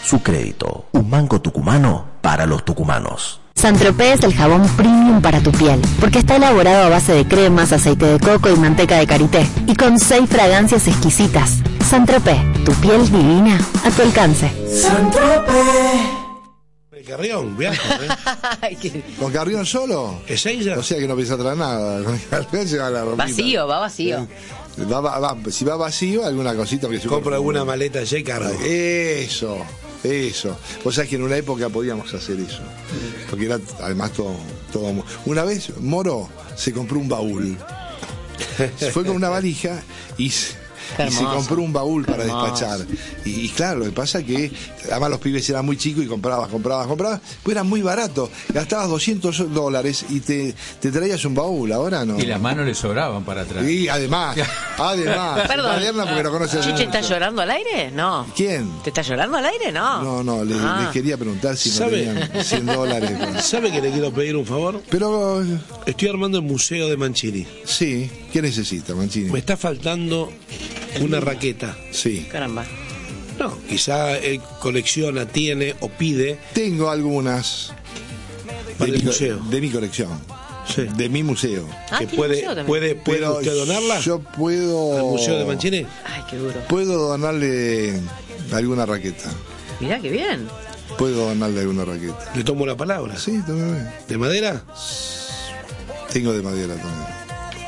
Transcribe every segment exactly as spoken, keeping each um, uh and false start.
su crédito. Un banco tucumano para los tucumanos. Saint-Tropez es el jabón premium para tu piel, porque está elaborado a base de cremas, aceite de coco y manteca de karité, y con seis fragancias exquisitas. Saint-Tropez, tu piel divina a tu alcance. Saint-Tropez. El Carrión, viajo, ¿eh? ¿Con Carrión solo? ¿Es ella? O sea que no piensa traer nada. Con Carrión se va a la ropita. Vacío, va vacío. Va, va, va, si va vacío, alguna cosita que se compra alguna maleta ya y cargo. Eso. Eso. Vos sabés que en una época podíamos hacer eso. Porque era además todo, todo. Una vez Moro se compró un baúl. Se fue con una valija y, y se compró un baúl para despachar. Y, y claro, lo que pasa es que además los pibes eran muy chicos y comprabas, comprabas, comprabas. Pues era muy barato. Gastabas doscientos dólares y te, te traías un baúl. Ahora no. Y las manos le sobraban para atrás. Y además, además. Perdón. Moderna porque no conoces ¿Chiche está llorando al aire? No. ¿Quién? ¿Te está llorando al aire? No. No, no, le, ah. les quería preguntar si ¿Sabe? no tenían cien dólares. ¿Sabe que le quiero pedir un favor? Pero estoy armando el museo de Mancini. Sí, ¿qué necesita, Mancini? Me está faltando una raqueta. Sí. Caramba. No, quizá él colecciona, tiene o pide. Tengo algunas para de el mi, museo. De mi colección. Sí. De mi museo. Ah, que ¿tiene puede, museo también? puede, puede Pero usted donarla. Yo puedo. ¿Al museo de Mancini? Ay, qué duro. Puedo donarle alguna raqueta. Mirá, qué bien. Puedo donarle alguna raqueta. Le tomo la palabra. Sí, también. ¿De madera? Tengo de madera también.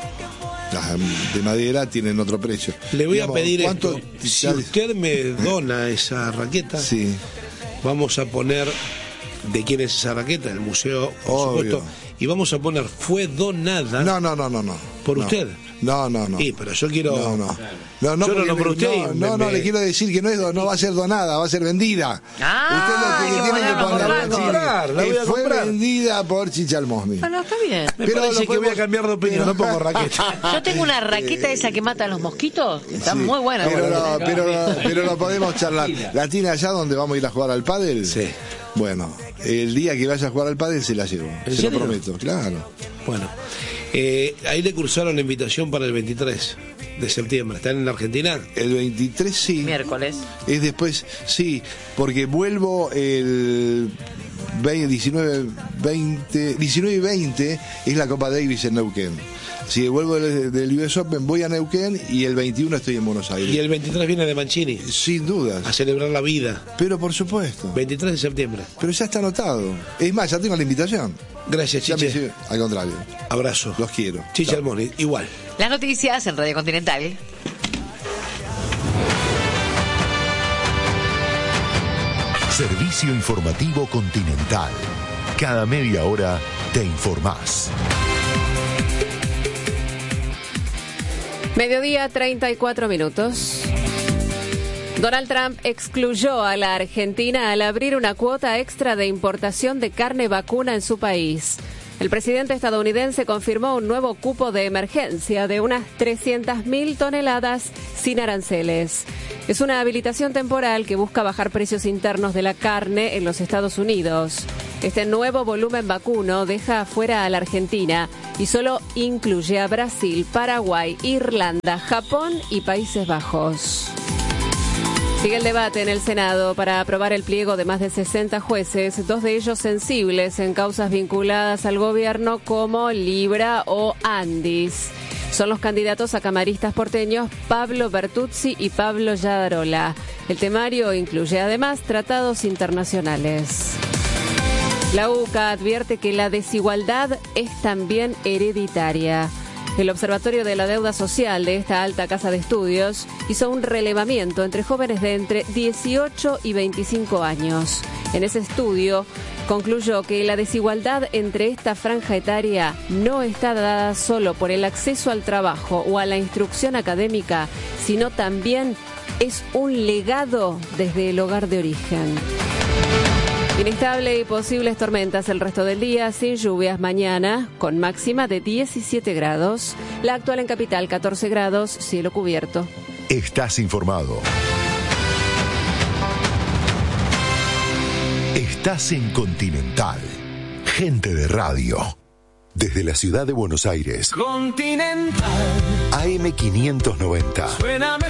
Las de madera tienen otro precio. Le voy Digamos, a pedir ¿cuánto? esto. Si usted me dona esa raqueta, sí. Vamos a poner de quién es esa raqueta, el museo, por Obvio. supuesto. Y vamos a poner, fue donada. No, no, no, no, no. ¿Por no. usted? No, no, no. Sí, pero yo quiero. No, no. No, no, yo no nombro me, usted. No, y no, me, no me... le quiero decir que no, es, no va a ser donada, va a ser vendida. Ah, usted lo que tiene que poner la voy a comprar, la voy a fue comprar. vendida por Chichalmosni. Ah, no, está bien. Me Pero parece lo que podemos... voy a cambiar de opinión, no pongo raqueta. Yo tengo una raqueta esa que mata a los mosquitos. Está Sí, muy buena. Pero, ¿no? lo, pero, pero lo podemos charlar. ¿La tiene allá donde vamos a ir a jugar al pádel? Sí. Bueno, el día que vaya a jugar al pádel se la llevo. ¿En Se serio? lo prometo, claro. Bueno, eh, ahí le cursaron la invitación para el veintitrés de septiembre. ¿Están en la Argentina? El veintitrés sí. Miércoles. Es después, sí, porque vuelvo el veinte, diecinueve, veinte, diecinueve y veinte es la Copa Davis en Neuquén. Si vuelvo del, del U S Open, voy a Neuquén y el veintiuno estoy en Buenos Aires. Y el veintitrés viene de Mancini. Sin dudas. A celebrar la vida. Pero por supuesto. veintitrés de septiembre. Pero ya está anotado. Es más, ya tengo la invitación. Gracias, Ya Chiche. me- al contrario. Abrazo. Los quiero. Chiche Almoni, igual. Las noticias en Radio Continental. Servicio informativo Continental. Cada media hora te informás. Mediodía, treinta y cuatro minutos. Donald Trump excluyó a la Argentina al abrir una cuota extra de importación de carne vacuna en su país. El presidente estadounidense confirmó un nuevo cupo de emergencia de unas trescientas mil toneladas sin aranceles. Es una habilitación temporal que busca bajar precios internos de la carne en los Estados Unidos. Este nuevo volumen vacuno deja afuera a la Argentina y solo incluye a Brasil, Paraguay, Irlanda, Japón y Países Bajos. Sigue el debate en el Senado para aprobar el pliego de más de sesenta jueces, dos de ellos sensibles en causas vinculadas al gobierno como Libra o Andis. Son los candidatos a camaristas porteños Pablo Bertuzzi y Pablo Yadarola. El temario incluye además tratados internacionales. La U C A advierte que la desigualdad es también hereditaria. El Observatorio de la Deuda Social de esta alta casa de estudios hizo un relevamiento entre jóvenes de entre dieciocho y veinticinco años. En ese estudio concluyó que la desigualdad entre esta franja etaria no está dada solo por el acceso al trabajo o a la instrucción académica, sino también es un legado desde el hogar de origen. Inestable y posibles tormentas el resto del día, sin lluvias mañana, con máxima de diecisiete grados. La actual en Capital, catorce grados, cielo cubierto. Estás informado. Estás en Continental. Gente de radio. Desde la ciudad de Buenos Aires. Continental. A M quinientos noventa. Suena mejor.